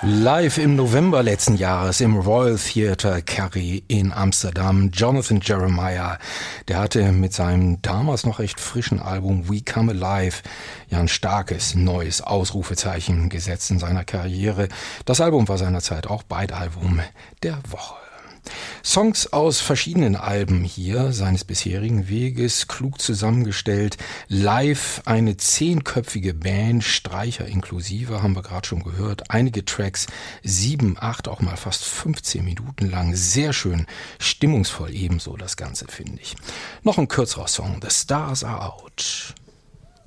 Live im November letzten Jahres im Royal Theatre Carré in Amsterdam. Jonathan Jeremiah, der hatte mit seinem damals noch recht frischen Album We Come Alive ja ein starkes neues Ausrufezeichen gesetzt in seiner Karriere. Das Album war seinerzeit auch Album der Woche. Songs aus verschiedenen Alben hier seines bisherigen Weges, klug zusammengestellt, live eine 10-köpfige Band, Streicher inklusive, haben wir gerade schon gehört, einige Tracks, 7, 8, auch mal fast 15 Minuten lang, sehr schön, stimmungsvoll ebenso das Ganze, finde ich. Noch ein kürzerer Song, The Stars Are Out.